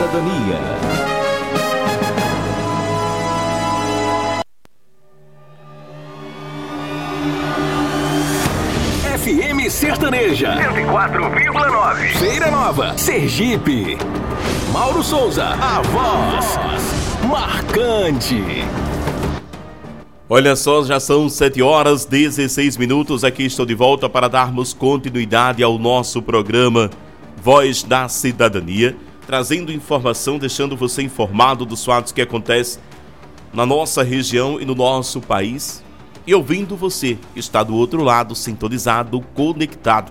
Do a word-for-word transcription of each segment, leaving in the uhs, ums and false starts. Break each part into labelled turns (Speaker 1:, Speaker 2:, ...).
Speaker 1: Cidadania. F M Sertaneja cento e quatro vírgula nove. Feira Nova, Sergipe. Mauro Souza, a voz marcante.
Speaker 2: Olha só, já são sete horas e dezesseis minutos. Aqui estou de volta para darmos continuidade ao nosso programa Voz da Cidadania, trazendo informação, deixando você informado dos fatos que acontecem na nossa região e no nosso país, e ouvindo você que está do outro lado, sintonizado, conectado.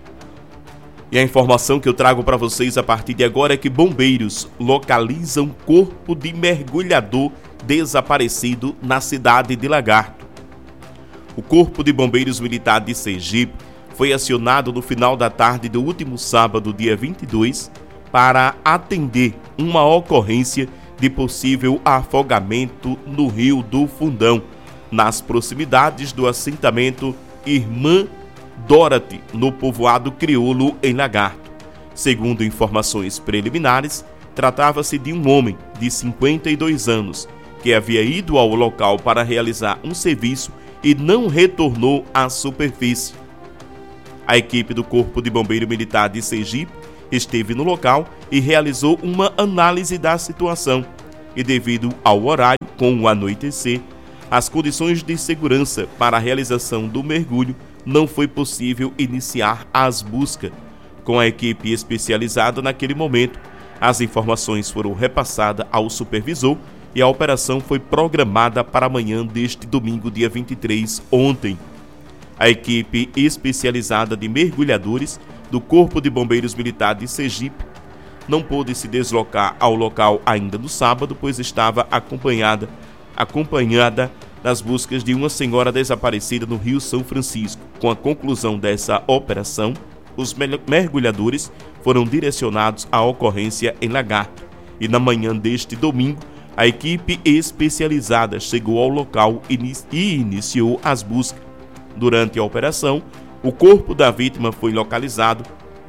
Speaker 2: E a informação que eu trago para vocês a partir de agora é que bombeiros localizam corpo de mergulhador desaparecido na cidade de Lagarto. O Corpo de Bombeiros Militar de Sergipe foi acionado no final da tarde do último sábado, dia vinte e dois, para atender uma ocorrência de possível afogamento no Rio do Fundão, nas proximidades do assentamento Irmã Dorothy, no povoado crioulo em Lagarto. Segundo informações preliminares, tratava-se de um homem de cinquenta e dois anos que havia ido ao local para realizar um serviço e não retornou à superfície. A equipe do Corpo de Bombeiro Militar de Sergipe esteve no local e realizou uma análise da situação. E devido ao horário, com o anoitecer, as condições de segurança para a realização do mergulho, não foi possível iniciar as buscas. Com a equipe especializada naquele momento, as informações foram repassadas ao supervisor e a operação foi programada para amanhã deste domingo, dia vinte e três, ontem. A equipe especializada de mergulhadores do Corpo de Bombeiros Militar de Sergipe não pôde se deslocar ao local ainda no sábado, pois estava acompanhada, acompanhada das buscas de uma senhora desaparecida no Rio São Francisco. Com a conclusão dessa operação, os mergulhadores foram direcionados à ocorrência em Lagarto e na manhã deste domingo, a equipe especializada chegou ao local e iniciou as buscas. Durante a operação, o corpo da vítima foi localizado.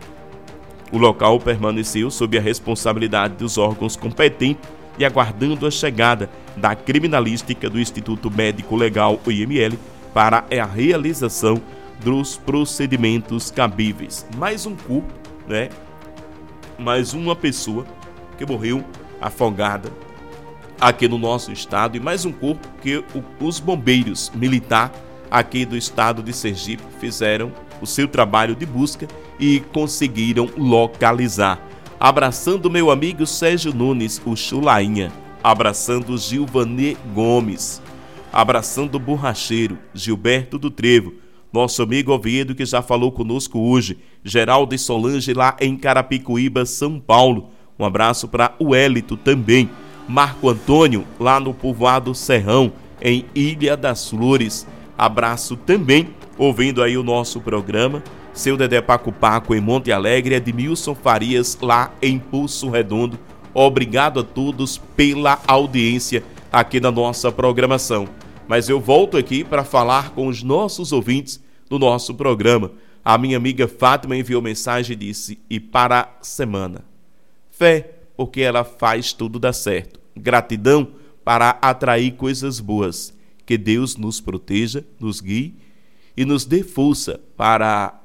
Speaker 2: O local permaneceu sob a responsabilidade dos órgãos competentes e aguardando a chegada da criminalística do Instituto Médico Legal, o I M L, para a realização dos procedimentos cabíveis. Mais um corpo, né? Mais uma pessoa que morreu afogada aqui no nosso estado, e mais um corpo que o, os bombeiros militar aqui do estado de Sergipe fizeram o seu trabalho de busca e conseguiram localizar. Abraçando meu amigo Sérgio Nunes, o Chulainha, abraçando Gilvanê Gomes, abraçando o borracheiro Gilberto do Trevo, nosso amigo Oviedo que já falou conosco hoje, Geraldo e Solange lá em Carapicuíba, São Paulo. Um abraço para o Hélito também. Marco Antônio, lá no povoado Serrão, em Ilha das Flores. Abraço também, ouvindo aí o nosso programa. Seu Dedé Paco Paco, em Monte Alegre. Edmilson Farias, lá em Poço Redondo. Obrigado a todos pela audiência aqui na nossa programação. Mas eu volto aqui para falar com os nossos ouvintes do nosso programa. A minha amiga Fátima enviou mensagem e disse: e para a semana? Fé, porque ela faz tudo dar certo. Gratidão para atrair coisas boas. Que Deus nos proteja, nos guie e nos dê força para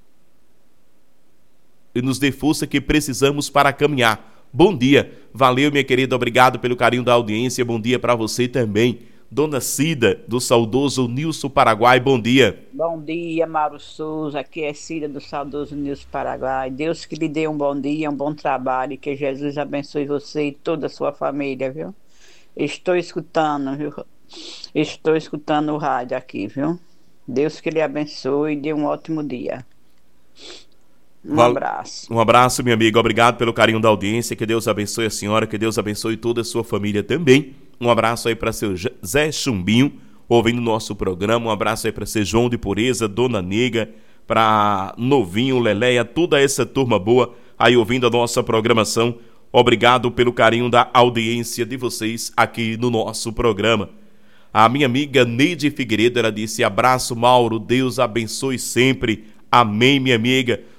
Speaker 2: e nos dê força que precisamos para caminhar. Bom dia. Valeu, minha querida. Obrigado pelo carinho da audiência. Bom dia para você também. Dona Cida, do saudoso Nilson Paraguai, bom dia.
Speaker 3: Bom dia, Mauro Souza, aqui é Cida do saudoso Nilson Paraguai. Deus que lhe dê um bom dia, um bom trabalho, e que Jesus abençoe você e toda a sua família, viu? Estou escutando, viu? Estou escutando o rádio aqui, viu? Deus que lhe abençoe e dê um ótimo dia. Um Val... abraço.
Speaker 2: Um abraço, minha amiga. Obrigado pelo carinho da audiência. Que Deus abençoe a senhora, que Deus abençoe toda a sua família também. Um abraço aí para seu Zé Chumbinho, ouvindo o nosso programa. Um abraço aí para seu João de Pureza, Dona Nega, para Novinho, Leleia, toda essa turma boa aí ouvindo a nossa programação. Obrigado pelo carinho da audiência de vocês aqui no nosso programa. A minha amiga Neide Figueiredo, ela disse: abraço, Mauro, Deus abençoe sempre. Amém, minha amiga.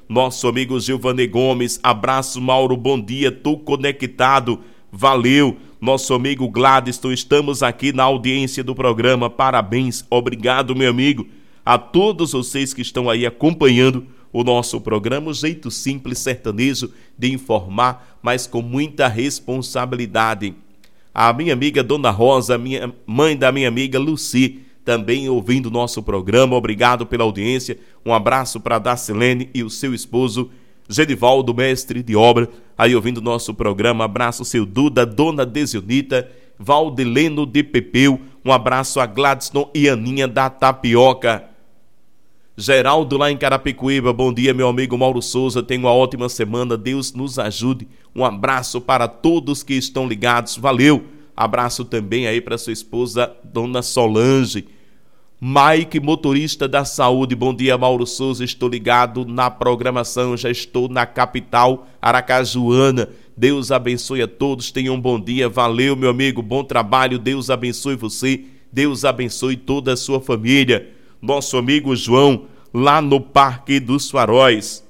Speaker 2: nosso amigo Gilvanei Gomes, abraço Mauro, bom dia, tô conectado, valeu, nosso amigo Gladstone, estamos aqui na audiência do programa, parabéns, obrigado meu amigo, a todos vocês que estão aí acompanhando o nosso programa, o jeito simples sertanejo de informar, mas com muita responsabilidade. A minha amiga Dona Rosa, minha mãe da minha amiga Luci, também ouvindo o nosso programa, obrigado pela audiência, um abraço para Dacilene e o seu esposo Genivaldo, mestre de obra, aí ouvindo o nosso programa, abraço seu Duda, Dona Desionita, Valdeleno de Pepeu, um abraço a Gladstone e Aninha da Tapioca. Geraldo lá em Carapicuíba, bom dia meu amigo Mauro Souza, tenha uma ótima semana, Deus nos ajude, um abraço para todos que estão ligados, valeu, abraço também aí para sua esposa Dona Solange. Mike, motorista da saúde, bom dia Mauro Souza, estou ligado na programação, já estou na capital aracajuana, Deus abençoe a todos, tenham um bom dia, valeu meu amigo, bom trabalho, Deus abençoe você, Deus abençoe toda a sua família. Nosso amigo João, lá no Parque dos Faróis,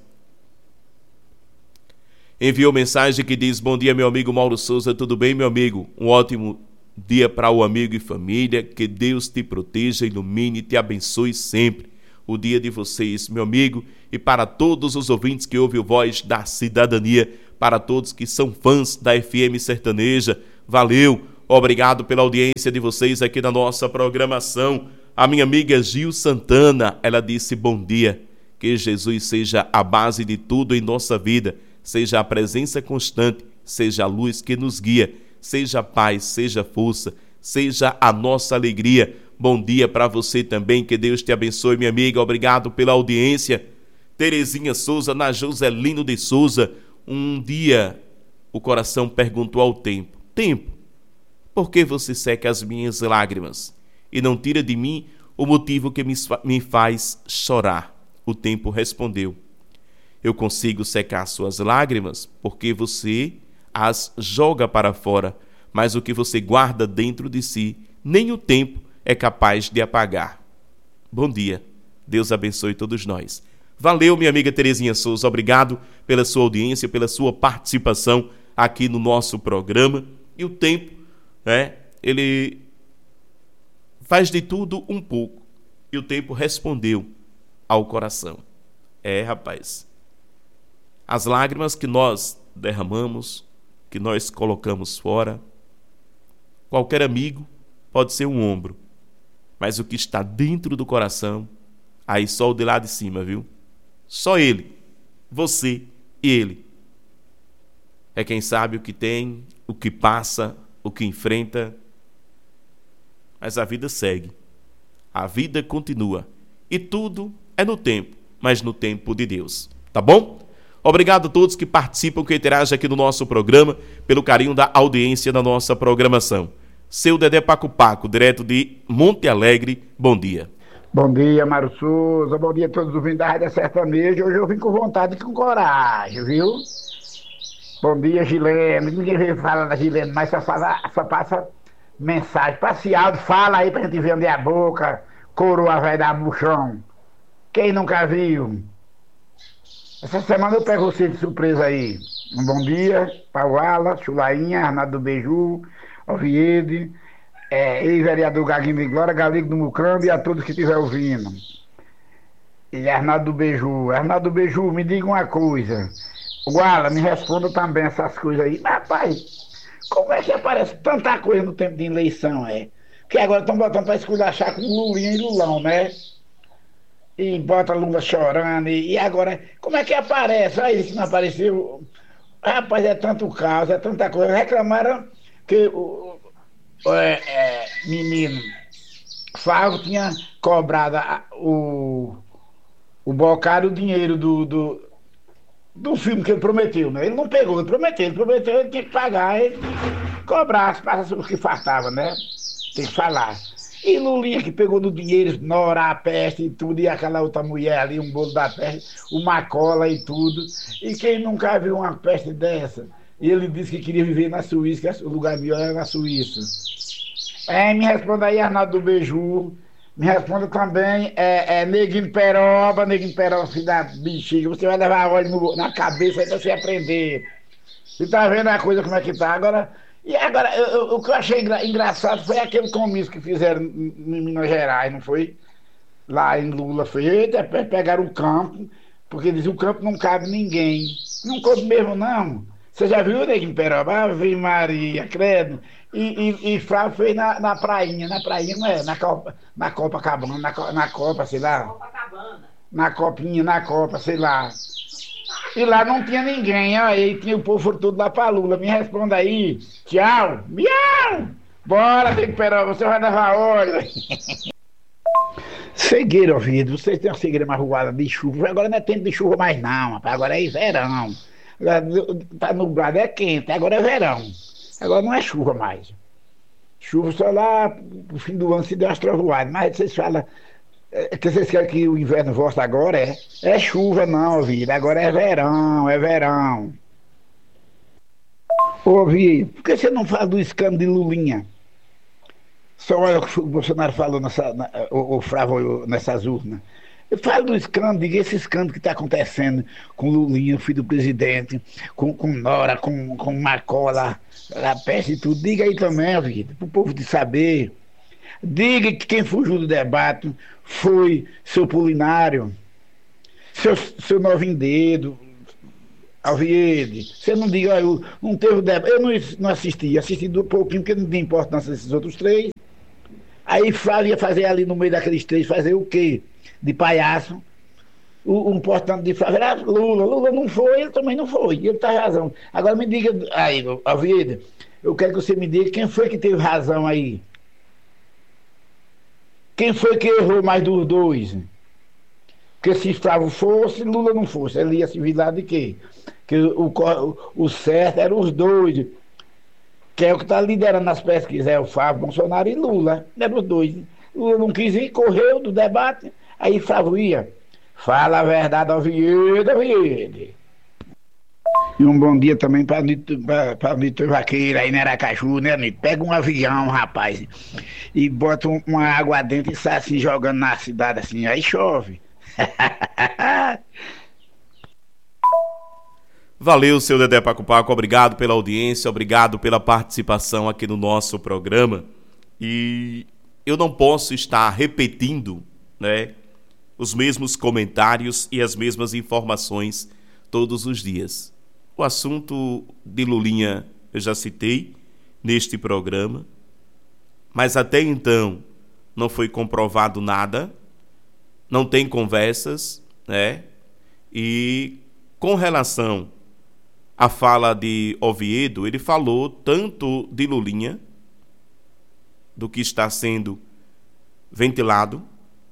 Speaker 2: enviou mensagem que diz, bom dia meu amigo Mauro Souza, tudo bem meu amigo? Um ótimo dia para o amigo e família, que Deus te proteja, ilumine e te abençoe sempre. O dia de vocês, meu amigo, e para todos os ouvintes que ouvem o Voz da Cidadania, para todos que são fãs da F M Sertaneja, valeu, obrigado pela audiência de vocês aqui na nossa programação. A minha amiga Gil Santana, ela disse, bom dia, que Jesus seja a base de tudo em nossa vida, seja a presença constante, seja a luz que nos guia, seja a paz, seja a força, seja a nossa alegria. Bom dia para você também, que Deus te abençoe, minha amiga, obrigado pela audiência. Terezinha Souza, na Joselino de Souza, um dia o coração perguntou ao tempo, tempo, por que você seca as minhas lágrimas? E não tira de mim o motivo que me faz chorar. O tempo respondeu, eu consigo secar suas lágrimas porque você as joga para fora, mas o que você guarda dentro de si, nem o tempo é capaz de apagar. Bom dia, Deus abençoe todos nós. Valeu, minha amiga Terezinha Souza, obrigado pela sua audiência, pela sua participação aqui no nosso programa. E o tempo, né, ele faz de tudo um pouco, e o tempo respondeu ao coração. É, rapaz, as lágrimas que nós derramamos, que nós colocamos fora, qualquer amigo pode ser um ombro, mas o que está dentro do coração, aí só o de lá de cima, viu? Só ele, você e ele. É quem sabe o que tem, o que passa, o que enfrenta, mas a vida segue, a vida continua, e tudo é no tempo, mas no tempo de Deus, tá bom? Obrigado a todos que participam, que interagem aqui no nosso programa, pelo carinho da audiência da nossa programação. Seu Dedé Paco Paco, direto de Monte Alegre, bom dia.
Speaker 4: Bom dia, Mário Souza, bom dia a todos os ouvintes da Rádio Sertaneja, hoje eu vim com vontade e com coragem, viu? Bom dia, Gilene, ninguém veio falar da Gilene, mas só, fala, só passa mensagem, passeado, fala aí pra gente ver onde é a boca, coroa vai dar buchão. Quem nunca viu? Essa semana eu pego você de surpresa aí. Um bom dia, Pauala, Chulainha, Arnaldo do Beiju, Oviedo, é, ex-vereador Gaguinho de Glória, Galigo do Mucrambo e a todos que estiver ouvindo. E Arnaldo do Beiju. Arnaldo do Beiju, me diga uma coisa. Guala, me responda também essas coisas aí. Mas, rapaz, como é que aparece tanta coisa no tempo de eleição, é? Que agora estão botando para esculachar com Lulinha e Lulão, né? E bota Lula chorando, e, e agora, como é que aparece? Aí se não apareceu, rapaz, é tanto caos, é tanta coisa. Reclamaram que o, o é, é, menino Fábio tinha cobrado a, o, o Bocário o dinheiro do, do, do filme que ele prometeu, né? Ele não pegou, ele prometeu, ele prometeu, ele tinha que pagar, ele cobrar as passas o que faltava, né? Tem que falar. E Lulinha que pegou no dinheiro, Nora, a peste e tudo, e aquela outra mulher ali, um bolo da peste, uma cola e tudo. E quem nunca viu uma peste dessa? E ele disse que queria viver na Suíça, que o lugar melhor era na Suíça. É, me responda aí, Arnaldo do Beiju, Me responda também, é, é Neguinho Peroba, Neguinho Peroba, filho da bexiga, você vai levar óleo no- na cabeça aí pra você aprender. Você tá vendo a coisa como é que tá? Agora, e agora, eu- eu- o que eu achei engra- engraçado foi aquele comício que fizeram em em Minas Gerais, não foi? Lá em Lula, foi, eita, pe- pegaram o campo, porque diz o campo não cabe ninguém. Não cabe mesmo, não. Você já viu, Neguinho Peroba? Ave Maria, credo. E, e, e Flávio fez na, na prainha, na prainha, não é? Na Copa, na Copacabana, na, Co- na Copa, sei lá. Na copinha, na Copa, sei lá. E lá não tinha ninguém, ó, aí tinha o povo todo lá pra Lula. Me responda aí. Tchau. Miau! Bora, Neguinho Peroba, você vai levar óleo. Cegueira, ouvido. Vocês têm uma cegueira marroada de chuva. Agora não é tempo de chuva mais, não, rapaz. Agora é verão. Agora, tá nublado, é quente. Agora é verão. Agora não é chuva mais. Chuva só lá pro fim do ano se deu umas trovoadas. Mas vocês falam. É, que vocês querem que o inverno volte agora? É, é chuva, não, ouvido. Agora é verão, é verão. Ô, ouvido, por que você não fala do escândalo de Lulinha? Só olha o que o Bolsonaro falou nessa, na, o, o Flávio nessas urnas. Eu falo do escândalo, diga esse escândalo que está acontecendo com Lulinha, o filho do presidente, com, com Nora, com, com Macola, a peste e tudo. Diga aí também, vida, para o povo de saber. Diga que quem fugiu do debate foi seu Polinário, seu, seu Novinho Dedo, Alviede. Você não diga, ah, eu não teve debate. Eu não, não assisti, assisti do pouquinho, porque não tem importância desses outros três. Aí Flávio ia fazer ali no meio daqueles três, fazer o quê? De palhaço. O, o importante de Flávio era Lula. Lula não foi, ele também não foi. Ele tá razão. Agora me diga, aí, Alviede, eu quero que você me diga quem foi que teve razão aí. Quem foi que errou mais dos dois? Porque se Flávio fosse, Lula não fosse. Ele ia se virar de quê? Que o, o, o certo eram os dois. Que é o que está liderando as pesquisas, é o Flávio, Bolsonaro e Lula. Eram os dois. Lula não quis ir, correu do debate, aí Flávio ia. Fala a verdade, Alviede, Alviede. E um bom dia também para o Vitor Vaqueiro aí em Aracaju, né, Nito? Pega um avião, rapaz, e bota um, uma água dentro e sai assim jogando na cidade assim, aí chove.
Speaker 2: Valeu, seu Dedé Paco Paco, obrigado pela audiência, obrigado pela participação aqui no nosso programa. E eu não posso estar repetindo, né, os mesmos comentários e as mesmas informações todos os dias. O assunto de Lulinha eu já citei neste programa, mas até então não foi comprovado nada, não tem conversas, né? E com relação à fala de Oviedo, ele falou tanto de Lulinha, do que está sendo ventilado,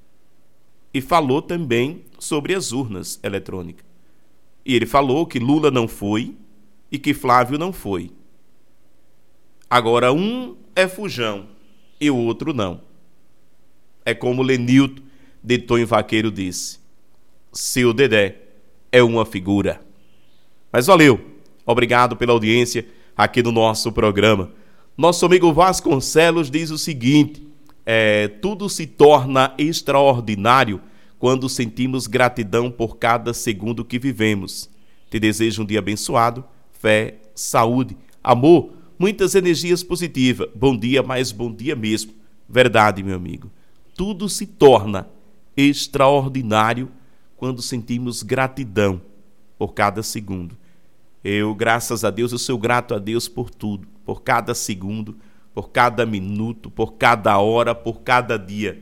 Speaker 2: e falou também sobre as urnas eletrônicas. E ele falou que Lula não foi e que Flávio não foi. Agora, um é fujão e o outro não. É como Lenilton de Tonho Vaqueiro disse: seu Dedé é uma figura. Mas valeu, obrigado pela audiência aqui no nosso programa. Nosso amigo Vasconcelos diz o seguinte: é, tudo se torna extraordinário quando sentimos gratidão por cada segundo que vivemos. Te desejo um dia abençoado, fé, saúde, amor, muitas energias positivas. Bom dia, mas bom dia mesmo. Verdade, meu amigo. Tudo se torna extraordinário quando sentimos gratidão por cada segundo. Eu, graças a Deus, eu sou grato a Deus por tudo, por cada segundo, por cada minuto, por cada hora, por cada dia.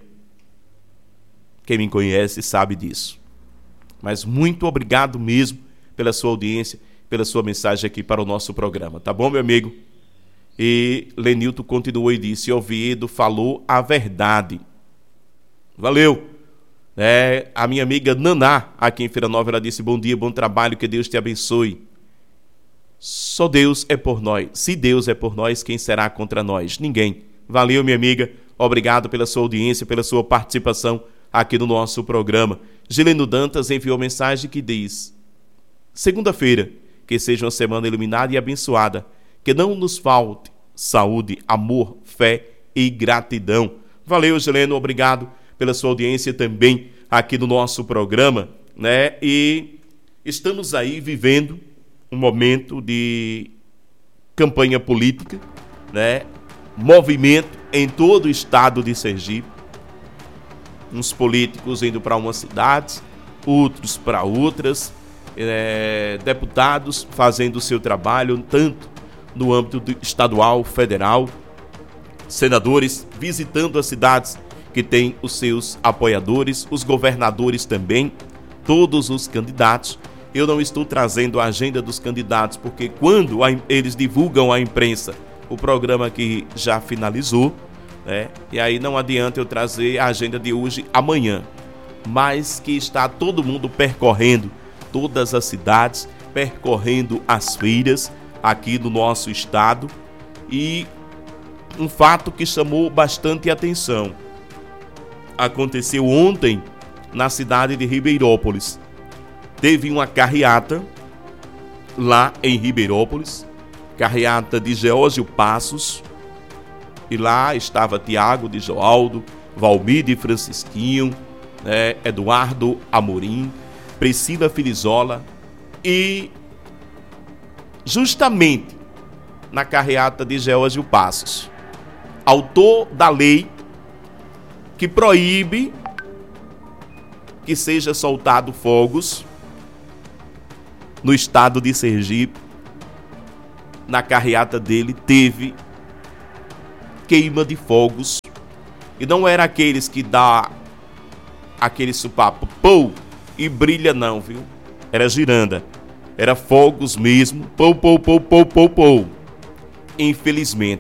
Speaker 2: Quem me conhece sabe disso. Mas muito obrigado mesmo pela sua audiência, pela sua mensagem aqui para o nosso programa. Tá bom, meu amigo? E Lenilton continuou e disse: Oviedo falou a verdade. Valeu. É, a minha amiga Naná, aqui em Feira Nova, ela disse: bom dia, bom trabalho, que Deus te abençoe. Só Deus é por nós. Se Deus é por nós, quem será contra nós? Ninguém. Valeu, minha amiga. Obrigado pela sua audiência, pela sua participação aqui no nosso programa. Gileno Dantas enviou mensagem que diz: segunda-feira, que seja uma semana iluminada e abençoada, que não nos falte saúde, amor, fé e gratidão. Valeu, Gileno, obrigado pela sua audiência também aqui no nosso programa, né? E estamos aí vivendo um momento de campanha política, né? Movimento em todo o estado de Sergipe. Uns políticos indo para umas cidades, outros para outras, é, deputados fazendo o seu trabalho, tanto no âmbito do estadual, federal, senadores visitando as cidades que têm os seus apoiadores, os governadores também, todos os candidatos. Eu não estou trazendo a agenda dos candidatos, porque quando a, eles divulgam à imprensa o programa que já finalizou, né? E aí não adianta eu trazer a agenda de hoje amanhã, mas que está todo mundo percorrendo todas as cidades, percorrendo as feiras aqui no nosso estado. E um fato que chamou bastante atenção aconteceu ontem na cidade de Ribeirópolis. Teve uma carreata lá em Ribeirópolis, carreata de Geórgio Passos, e lá estava Tiago de Joaldo, Valmir de Francisquinho, né, Eduardo Amorim, Priscila Filizola, e justamente na carreata de Geórgio Passos, autor da lei que proíbe que seja soltado fogos no estado de Sergipe, na carreata dele teve queima de fogos, e não era aqueles que dá aquele supapo, pô, e brilha não, viu? Era giranda, era fogos mesmo, pô, pô, pô, pô, pô, pô. Infelizmente,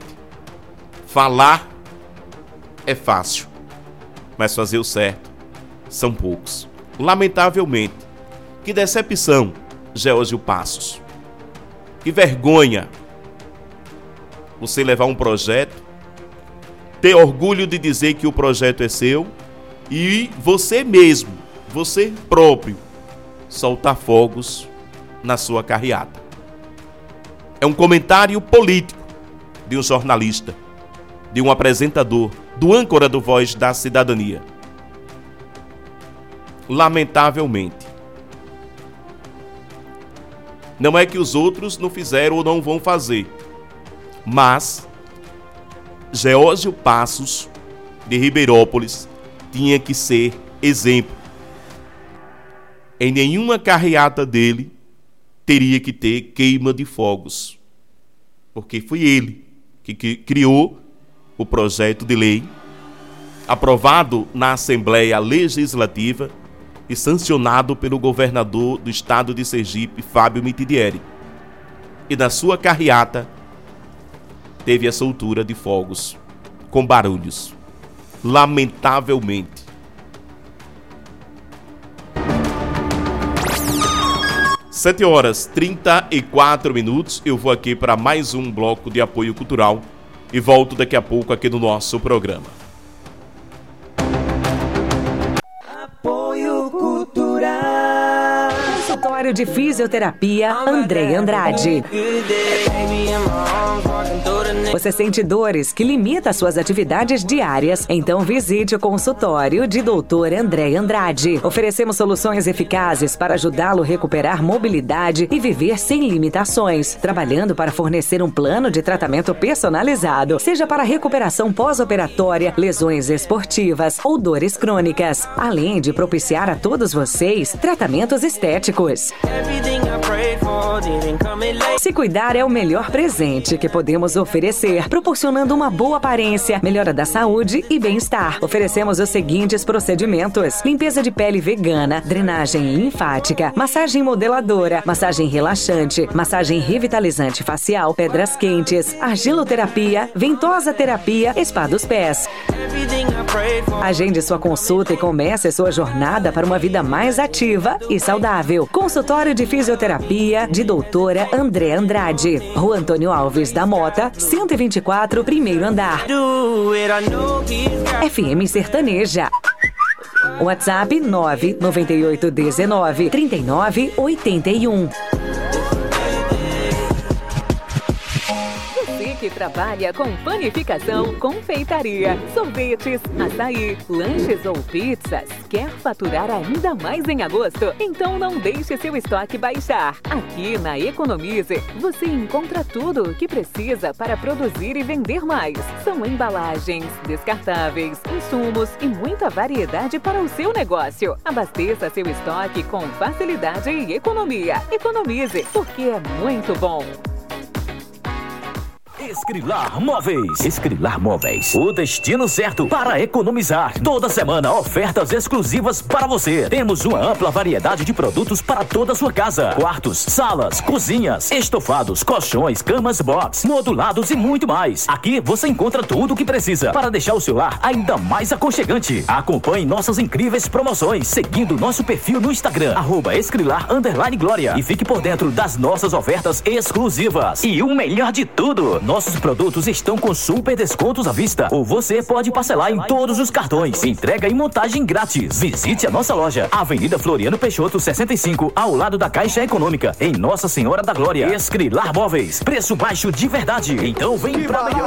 Speaker 2: falar é fácil, mas fazer o certo são poucos. Lamentavelmente, que decepção, Geórgio Passos. Que vergonha você levar um projeto, ter orgulho de dizer que o projeto é seu e você mesmo, você próprio, soltar fogos na sua carreata. É um comentário político de um jornalista, de um apresentador, do âncora do Voz da Cidadania. Lamentavelmente. Não é que os outros não fizeram ou não vão fazer, mas Geórgio Passos de Ribeirópolis tinha que ser exemplo. Em nenhuma carreata dele teria que ter queima de fogos, porque foi ele que criou o projeto de lei, aprovado na Assembleia Legislativa e sancionado pelo governador do estado de Sergipe, Fábio Mitidieri. E na sua carreata teve a soltura de fogos com barulhos. Lamentavelmente. sete horas e trinta e quatro minutos. Eu vou aqui para mais um bloco de apoio cultural e volto daqui a pouco aqui no nosso programa.
Speaker 5: Apoio Cultural. Consultório de Fisioterapia André Andrade. Você sente dores que limitam suas atividades diárias? Então visite o consultório de doutor André Andrade. Oferecemos soluções eficazes para ajudá-lo a recuperar mobilidade e viver sem limitações, trabalhando para fornecer um plano de tratamento personalizado, seja para recuperação pós-operatória, lesões esportivas ou dores crônicas, além de propiciar a todos vocês tratamentos estéticos. Se cuidar é o melhor presente que podemos oferecer, proporcionando uma boa aparência, melhora da saúde e bem-estar. Oferecemos os seguintes procedimentos: limpeza de pele vegana, drenagem linfática, massagem modeladora, massagem relaxante, massagem revitalizante facial, pedras quentes, argiloterapia, ventosa terapia, spa dos pés. Agende sua consulta e comece a sua jornada para uma vida mais ativa e saudável. Consultório de Fisioterapia de doutora André Andrade, Rua Antônio Alves da Mota, cento e vinte e quatro, primeiro andar. F M Sertaneja. WhatsApp nove nove oito um nove, três nove oito um. Você que trabalha com panificação, confeitaria, sorvetes, açaí, lanches ou pizzas, quer faturar ainda mais em agosto? Então não deixe seu estoque baixar. Aqui na Economize, você encontra tudo o que precisa para produzir e vender mais. São embalagens, descartáveis, insumos e muita variedade para o seu negócio. Abasteça seu estoque com facilidade e economia. Economize, porque é muito bom.
Speaker 6: Escrilar Móveis. Escrilar Móveis, o destino certo para economizar. Toda semana, ofertas exclusivas para você. Temos uma ampla variedade de produtos para toda a sua casa. Quartos, salas, cozinhas, estofados, colchões, camas box, modulados e muito mais. Aqui você encontra tudo o que precisa para deixar o seu lar ainda mais aconchegante. Acompanhe nossas incríveis promoções seguindo nosso perfil no Instagram, arroba Escrilar underline Glória, e fique por dentro das nossas ofertas exclusivas. E o melhor de tudo, nossos produtos estão com super descontos à vista, ou você pode parcelar em todos os cartões. Entrega e montagem grátis. Visite a nossa loja, Avenida Floriano Peixoto sessenta e cinco, ao lado da Caixa Econômica, em Nossa Senhora da Glória. Escrilar Móveis, preço baixo de verdade. Então vem pra melhor.